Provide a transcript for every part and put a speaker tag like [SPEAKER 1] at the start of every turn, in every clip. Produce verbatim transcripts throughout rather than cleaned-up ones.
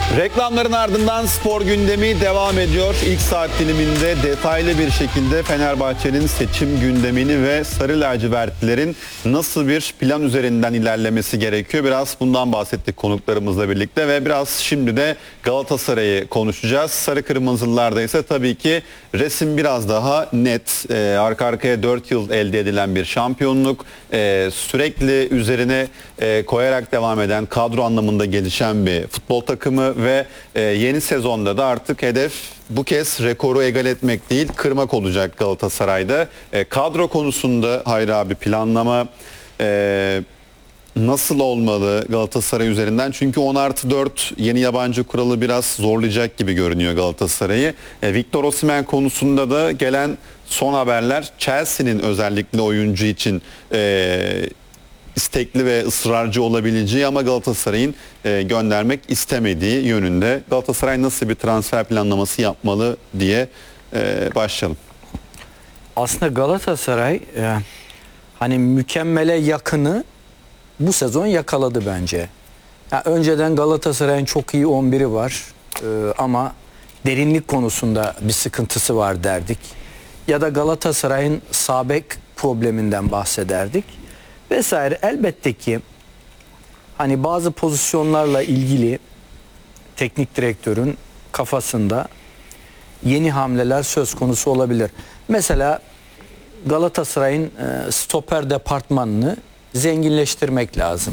[SPEAKER 1] Reklamların ardından spor gündemi devam ediyor. İlk saat diliminde detaylı bir şekilde Fenerbahçe'nin seçim gündemini ve sarı lacivertlilerin nasıl bir plan üzerinden ilerlemesi gerekiyor. Biraz bundan bahsettik konuklarımızla birlikte ve biraz şimdi de Galatasaray'ı konuşacağız. Sarı kırmızılılarda ise tabii ki resim biraz daha net. Ee, arka arkaya dört yıl elde edilen bir şampiyonluk, ee, sürekli üzerine e, koyarak devam eden, kadro anlamında gelişen bir futbol takımı ve e, yeni sezonda da artık hedef bu kez rekoru egal etmek değil, kırmak olacak Galatasaray'da. E, kadro konusunda Hayri abi planlama e, nasıl olmalı Galatasaray üzerinden? Çünkü on artı dört yeni yabancı kuralı biraz zorlayacak gibi görünüyor Galatasaray'ı. E, Victor Osimhen konusunda da gelen son haberler Chelsea'nin özellikle oyuncu için e, istekli ve ısrarcı olabileceği ama Galatasaray'ın e, göndermek istemediği yönünde. Galatasaray nasıl bir transfer planlaması yapmalı diye e, başlayalım.
[SPEAKER 2] Aslında Galatasaray e, hani mükemmele yakını bu sezon yakaladı bence. Ya önceden Galatasaray'ın çok iyi on biri var e, ama derinlik konusunda bir sıkıntısı var derdik. Ya da Galatasaray'ın sağ bek probleminden bahsederdik. Vesaire. Elbette ki hani bazı pozisyonlarla ilgili teknik direktörün kafasında yeni hamleler söz konusu olabilir. Mesela Galatasaray'ın e, stoper departmanını zenginleştirmek lazım.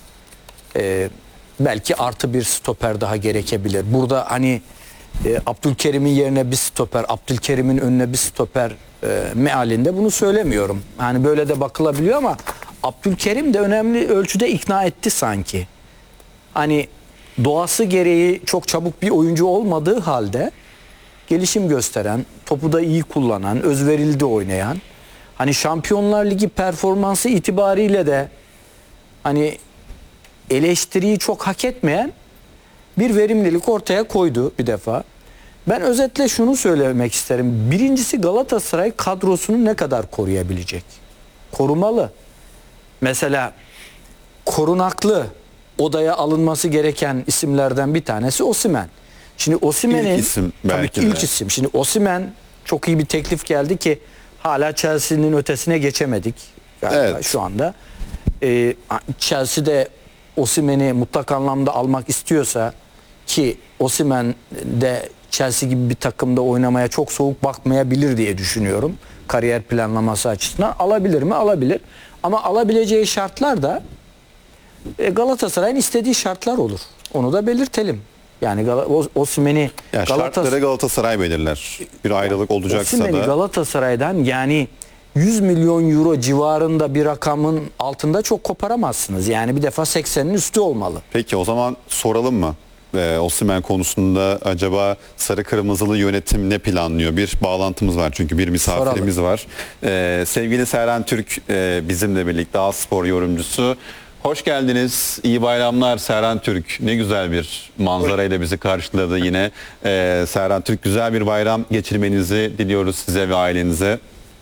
[SPEAKER 2] E, belki artı bir stoper daha gerekebilir. Burada hani e, Abdülkerim'in yerine bir stoper, Abdülkerim'in önüne bir stoper e, mealinde bunu söylemiyorum. Hani böyle de bakılabiliyor ama Abdülkerim de önemli ölçüde ikna etti sanki. Hani doğası gereği çok çabuk bir oyuncu olmadığı halde gelişim gösteren, topu da iyi kullanan, özverili de oynayan, hani Şampiyonlar Ligi performansı itibariyle de hani eleştiriyi çok hak etmeyen bir verimlilik ortaya koydu bir defa. Ben özetle şunu söylemek isterim. Birincisi Galatasaray kadrosunu ne kadar koruyabilecek? Korumalı. Mesela korunaklı odaya alınması gereken isimlerden bir tanesi Osimhen. Şimdi Osimhen'in
[SPEAKER 1] İlk isim
[SPEAKER 2] tabii
[SPEAKER 1] belki
[SPEAKER 2] ki
[SPEAKER 1] de.
[SPEAKER 2] ilk isim. Şimdi Osimhen çok iyi bir teklif geldi ki hala Chelsea'nin ötesine geçemedik galiba
[SPEAKER 1] Evet.
[SPEAKER 2] şu anda. Ee, Chelsea de Osimhen'i mutlak anlamda almak istiyorsa ki Osimhen de Chelsea gibi bir takımda oynamaya çok soğuk bakmayabilir diye düşünüyorum. Kariyer planlaması açısından alabilir mi? Alabilir. Ama alabileceği şartlar da Galatasaray'ın istediği şartlar olur. Onu da belirtelim. Yani Osimhen'i
[SPEAKER 1] Yani
[SPEAKER 2] Galatasaray
[SPEAKER 1] şartları Galatasaray belirler. Bir ayrılık olacaksa
[SPEAKER 2] Osimhen'i
[SPEAKER 1] da.
[SPEAKER 2] Galatasaray'dan yani yüz milyon euro civarında bir rakamın altında çok koparamazsınız. Yani bir defa seksenin üstü olmalı.
[SPEAKER 1] Peki o zaman soralım mı? Ee, Osimhen konusunda acaba sarı kırmızılı yönetim ne planlıyor? Bir bağlantımız var çünkü bir misafirimiz
[SPEAKER 2] Soralım.
[SPEAKER 1] var. Ee, sevgili Serhan Türk e, bizimle birlikte A-Spor yorumcusu. Hoş geldiniz. İyi bayramlar Serhan Türk. Ne güzel bir manzarayla bizi karşıladı yine. Ee, Serhan Türk, güzel bir bayram geçirmenizi diliyoruz size ve ailenize.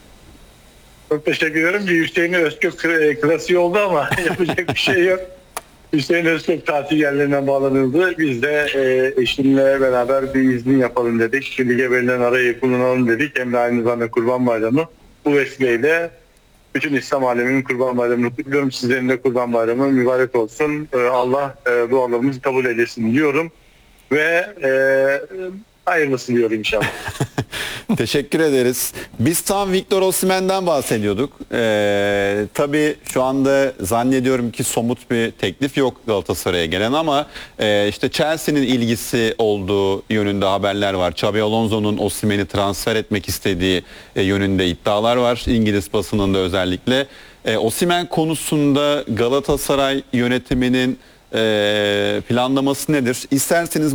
[SPEAKER 3] Çok teşekkür ederim. Bir Hüseyin Özkök klasiği oldu ama yapacak bir şey yok. Hüseyin Özkök tatil yerlerinden bağlanıldı. Biz de e, eşimle beraber bir izni yapalım dedik. Lige verilen arayı kullanalım dedik. Hem de aynı zamanda Kurban Bayramı. Bu vesileyle bütün İslam aleminin Kurban Bayramı'nı kutluyorum. Sizlerin de Kurban Bayramı mübarek olsun. E, Allah e, dualarımızı kabul eylesin diyorum. Ve e, hayırlısı diyorum inşallah.
[SPEAKER 1] Teşekkür ederiz. Biz tam Victor Osimhen'den bahsediyorduk. Ee, tabii şu anda zannediyorum ki somut bir teklif yok Galatasaray'a gelen ama e, işte Chelsea'nin ilgisi olduğu yönünde haberler var. Xabi Alonso'nun Osimhen'i transfer etmek istediği e, yönünde iddialar var. İngiliz basınında özellikle. E, Osimhen konusunda Galatasaray yönetiminin e, planlaması nedir? İsterseniz